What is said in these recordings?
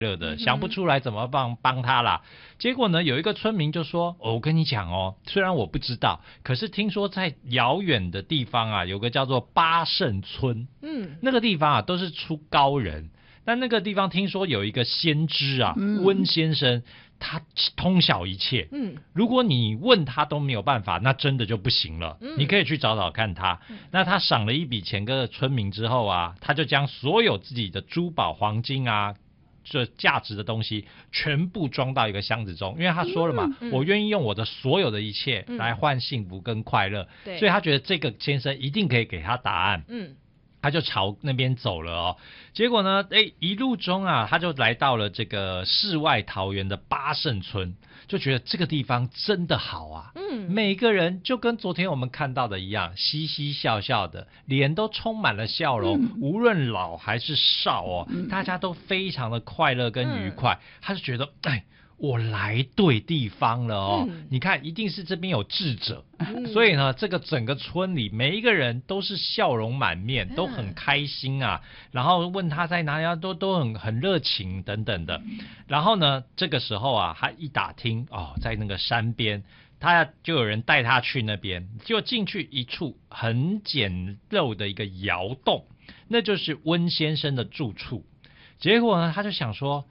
乐的，想不出来怎么帮他啦。结果呢，有一个村民就说：“我跟你讲哦，虽然我不知道，可是听说在遥远的地方啊，有个叫做八圣村，那个地方啊都是出高人，但那个地方听说有一个先知啊，温先生。”他通晓一切，如果你问他都没有办法，那真的就不行了。你可以去找找看他。那他赏了一笔钱给村民之后啊，他就将所有自己的珠宝、黄金啊，这价值的东西全部装到一个箱子中，因为他说了嘛，我愿意用我的所有的一切来换幸福跟快乐，所以他觉得这个先生一定可以给他答案。他就朝那边走了哦，结果呢，一路中啊，他就来到了这个世外桃源的八圣村，就觉得这个地方真的好啊。每个人就跟昨天我们看到的一样，嘻嘻笑笑的，脸都充满了笑容，无论老还是少哦，大家都非常的快乐跟愉快。他就觉得，我来对地方了哦。你看一定是这边有智者，所以呢这个整个村里每一个人都是笑容满面，都很开心啊，然后问他在哪里都很热情等等的。然后呢这个时候啊，他一打听在那个山边，他就有人带他去那边，就进去一处很简陋的一个窑洞，那就是温先生的住处。结果呢他就想说，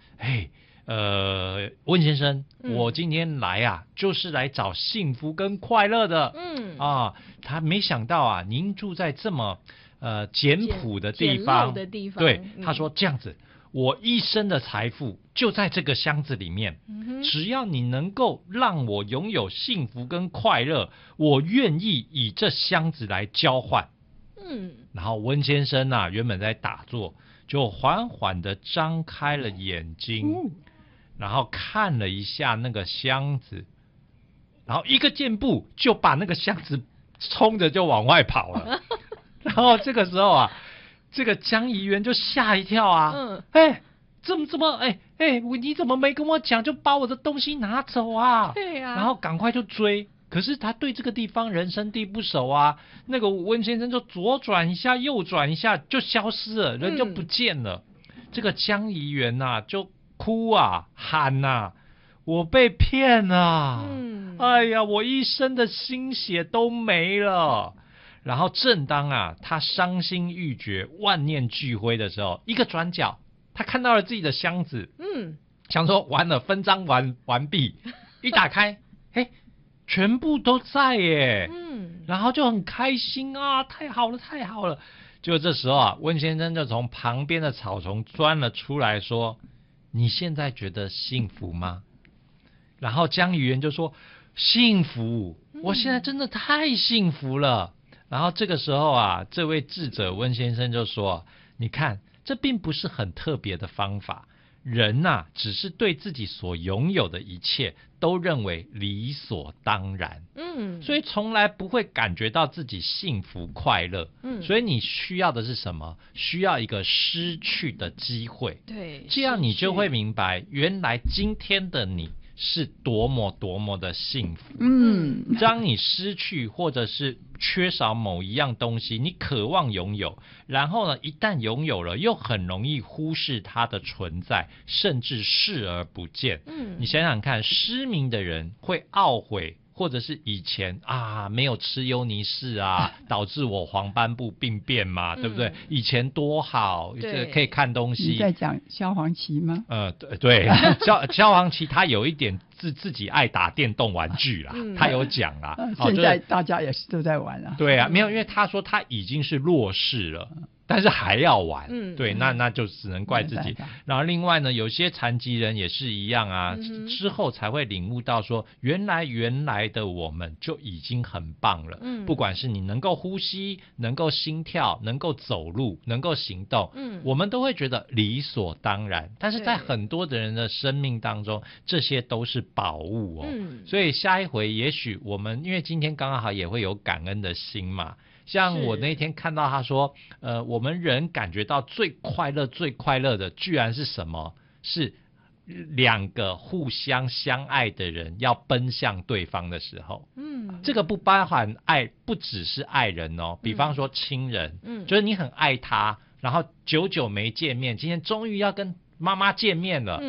温先生，我今天来啊，就是来找幸福跟快乐的。他没想到啊，您住在这么简朴的地方，对，他说这样子，我一生的财富就在这个箱子里面，只要你能够让我拥有幸福跟快乐，我愿意以这箱子来交换。然后温先生啊，原本在打坐，就缓缓的张开了眼睛。然后看了一下那个箱子，然后一个箭步就把那个箱子冲着就往外跑了。然后这个时候啊，这个江怡元就吓一跳啊，怎么你怎么没跟我讲就把我的东西拿走啊？对啊，然后赶快就追。可是他对这个地方人生地不熟啊，那个温先生就左转一下右转一下就消失了，人就不见了。这个江怡元啊就哭啊喊啊，我被骗了，哎呀，我一生的心血都没了。然后正当啊他伤心欲绝万念俱灰的时候，一个转角他看到了自己的箱子，想说完了，分赃完毕，一打开全部都在耶，然后就很开心啊，太好了太好了。就这时候啊，温先生就从旁边的草丛钻了出来说，你现在觉得幸福吗？然后江怡元就说，幸福，我现在真的太幸福了。然后这个时候啊，这位智者温先生就说，你看，这并不是很特别的方法，人啊只是对自己所拥有的一切都认为理所当然，所以从来不会感觉到自己幸福快乐，所以你需要的是什么？需要一个失去的机会，对，这样你就会明白，原来今天的你是多么多么的幸福。当你失去或者是缺少某一样东西，你渴望拥有，然后呢，一旦拥有了，又很容易忽视它的存在，甚至视而不见。你想想看，失明的人会懊悔，或者是以前没有吃优尼士啊，导致我黄斑部病变嘛，对不对？以前多好，可以看东西。 你在讲萧煌奇吗？ 对，萧煌奇他有一点自己爱打电动玩具啦，他有讲啦。 现在大家也是都在玩啊。 对啊，没有，因为他说他已经是弱势了。但是还要玩，对，那就只能怪自己。然后另外呢，有些残疾人也是一样啊，之后才会领悟到说，原来的我们就已经很棒了。不管是你能够呼吸，能够心跳，能够走路，能够行动，我们都会觉得理所当然。但是在很多的人的生命当中，这些都是宝物哦。所以下一回也许我们因为今天刚好也会有感恩的心嘛。像我那天看到他说，我们人感觉到最快乐的，居然是什么？是两个互相相爱的人要奔向对方的时候。这个不包含爱，不只是爱人哦。比方说亲人，就是你很爱他，然后久久没见面，今天终于要跟妈妈见面了。